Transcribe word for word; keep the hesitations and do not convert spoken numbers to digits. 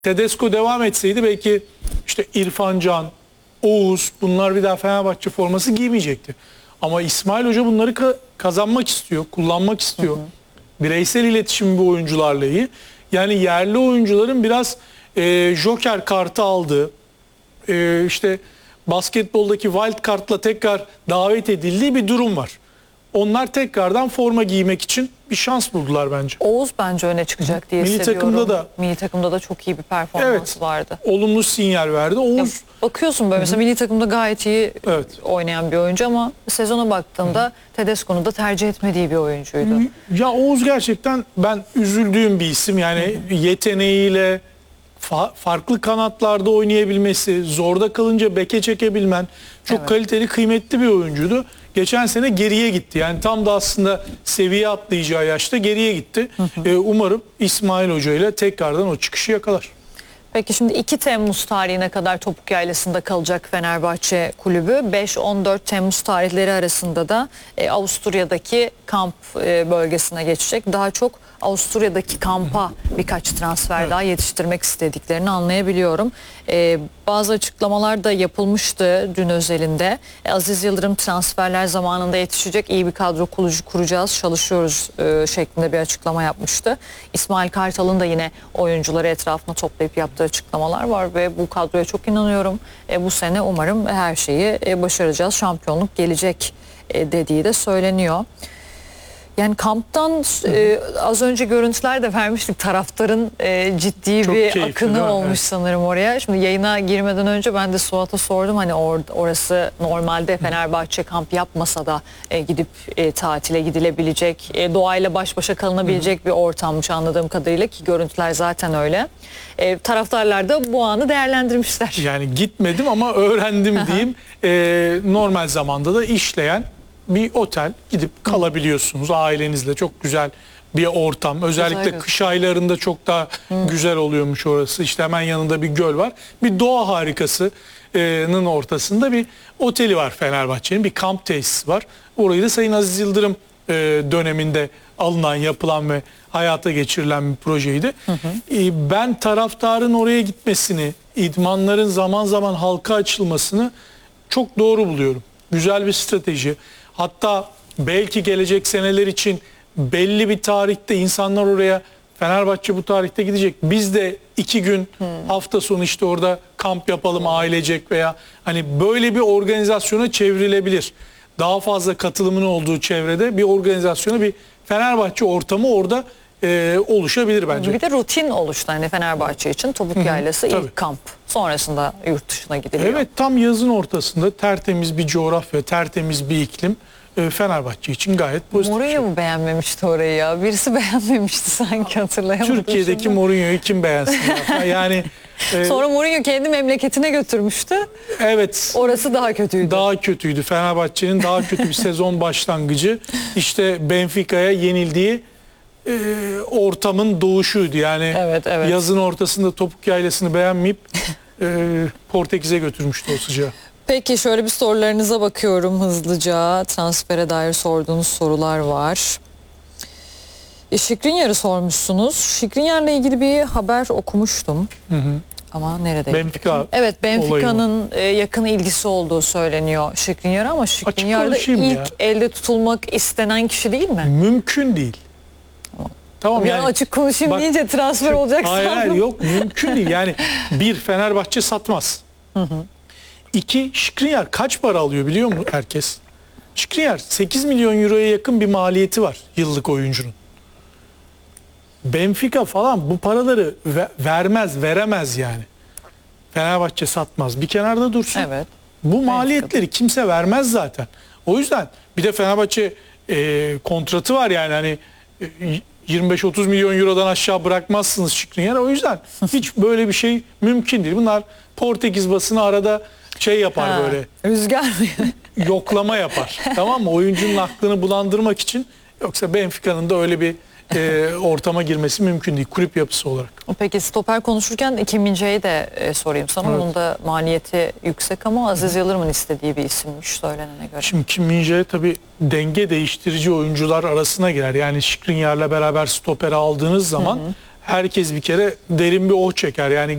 Tedesco devam etseydi belki işte İrfan Can, Oğuz bunlar bir daha Fenerbahçe forması giymeyecekti. Ama İsmail Hoca bunları ka kazanmak istiyor, kullanmak istiyor. Hı hı. Bireysel iletişim bu oyuncularla iyi. Yani yerli oyuncuların biraz e, joker kartı aldığı, e, işte basketboldaki wild kartla tekrar davet edildiği bir durum var. Onlar tekrardan forma giymek için bir şans buldular bence. Oğuz bence öne çıkacak diye Milli hissediyorum. takımda da Milli takımda da çok iyi bir performans evet, vardı. Olumlu sinyal verdi. Oğuz ya bakıyorsun böyle, hı hı, mesela milli takımda gayet iyi evet. oynayan bir oyuncu ama sezona baktığımda, hı hı, Tedesco'nun da tercih etmediği bir oyuncuydu. Ya Oğuz gerçekten ben üzüldüğüm bir isim. Yani hı hı, yeteneğiyle fa farklı kanatlarda oynayabilmesi, zorda kalınca beke çekebilmen çok evet, kaliteli, kıymetli bir oyuncuydu. Geçen sene geriye gitti. Yani tam da aslında seviye atlayacağı yaşta geriye gitti. Hı hı. Ee, umarım İsmail Hoca ile tekrardan o çıkışı yakalar. Peki şimdi iki Temmuz tarihine kadar Topuk Yaylası'nda kalacak Fenerbahçe kulübü. beş on dört Temmuz tarihleri arasında da e, Avusturya'daki kamp e, bölgesine geçecek. Daha çok Avusturya'daki kampa birkaç transfer evet, daha yetiştirmek istediklerini anlayabiliyorum. E, bazı açıklamalar da yapılmıştı dün özelinde. E, Aziz Yıldırım transferler zamanında yetişecek, iyi bir kadro kuracağız, çalışıyoruz e, şeklinde bir açıklama yapmıştı. İsmail Kartal'ın da yine oyuncuları etrafına toplayıp yaptığı açıklamalar var ve bu kadroya çok inanıyorum. E, bu sene umarım her şeyi e, başaracağız, şampiyonluk gelecek e, dediği de söyleniyor. Yani kamptan e, az önce görüntüler de vermiştik. Taraftarın e, ciddi çok bir keyifli, akını olmuş evet, sanırım oraya. Şimdi yayına girmeden önce ben de Suat'a sordum. Hani or, orası normalde Fenerbahçe kamp yapmasa da e, gidip e, tatile gidilebilecek, e, doğayla baş başa kalınabilecek Hı -hı. bir ortammış anladığım kadarıyla, ki görüntüler zaten öyle. E, taraftarlar da bu anı değerlendirmişler. Yani gitmedim ama öğrendim diyeyim. E, normal zamanda da işleyen bir otel, gidip kalabiliyorsunuz ailenizle. Çok güzel bir ortam. Özellikle güzel, kış aylarında çok daha Hı. güzel oluyormuş orası. İşte hemen yanında bir göl var. Bir doğa harikasının ortasında bir oteli var Fenerbahçe'nin. Bir kamp tesisi var. Orayı da Sayın Aziz Yıldırım döneminde alınan, yapılan ve hayata geçirilen bir projeydi. Hı hı. Ben taraftarın oraya gitmesini, idmanların zaman zaman halka açılmasını çok doğru buluyorum. Güzel bir strateji. Hatta belki gelecek seneler için belli bir tarihte insanlar oraya, Fenerbahçe bu tarihte gidecek, biz de iki gün hmm. hafta sonu işte orada kamp yapalım ailecek veya hani böyle bir organizasyona çevrilebilir. Daha fazla katılımın olduğu çevrede bir organizasyona, bir Fenerbahçe ortamı orada e, oluşabilir bence. Bir de rutin oluştu hani Fenerbahçe için. Topuk Hı -hı. Yaylası ilk Tabii. kamp. Sonrasında yurt dışına gidiliyor. Evet, tam yazın ortasında tertemiz bir coğrafya, tertemiz bir iklim Fenerbahçe için gayet pozitif. Mourinho mu beğenmemişti orayı ya? Birisi beğenmemişti sanki, hatırlayamadım. Türkiye'deki Mourinho'yu kim beğensin? Yani sonra Mourinho kendi memleketine götürmüştü. Evet. Orası daha kötüydü. Daha kötüydü. Fenerbahçe'nin daha kötü bir sezon başlangıcı. İşte Benfica'ya yenildiği e, ortamın doğuşuydu. Yani evet, evet. yazın ortasında Topuk Yaylası'nı beğenmeyip e, Portekiz'e götürmüştü o sıcağı. Peki şöyle bir sorularınıza bakıyorum hızlıca. Transfere dair sorduğunuz sorular var. E, Skriniar'ı sormuşsunuz. Skriniar'la ilgili bir haber okumuştum. Hı hı. Ama nerede? Benfica. Evet, Benfica'nın yakın ilgisi olduğu söyleniyor Skriniar'a, ama Skriniar da ilk ya. elde tutulmak istenen kişi değil mi? Mümkün değil. Tamam, yani açık konuşayım bak, deyince transfer olacak hayır, sandım. Hayır yok, mümkün değil. Yani bir, Fenerbahçe satmaz. Hı hı. İki, Skriniar kaç para alıyor biliyor mu herkes? Skriniar sekiz milyon euroya yakın bir maliyeti var yıllık oyuncunun. Benfica falan bu paraları ve vermez, veremez yani. Fenerbahçe satmaz. Bir kenarda dursun. Evet. Bu maliyetleri kimse vermez zaten. O yüzden bir de Fenerbahçe e, kontratı var yani, hani e, yirmi beş otuz milyon eurodan aşağı bırakmazsınız Skriniar. O yüzden hiç böyle bir şey mümkün değil. Bunlar Portekiz basını arada şey yapar, ha, böyle. Rüzgar mı? Yoklama yapar. Tamam mı? Oyuncunun aklını bulandırmak için. Yoksa Benfica'nın da öyle bir e, ortama girmesi mümkün değil kulüp yapısı olarak. Peki stoper konuşurken Kim Min-jae'yi de e, sorayım sana. Evet. Onun da maliyeti yüksek ama Aziz Yıldırım'ın istediği bir isimmiş söylenene göre. Şimdi Kim Min-jae tabii denge değiştirici oyuncular arasına girer. Yani Skriniar'la beraber stoperi aldığınız zaman hı hı. herkes bir kere derin bir oh çeker. Yani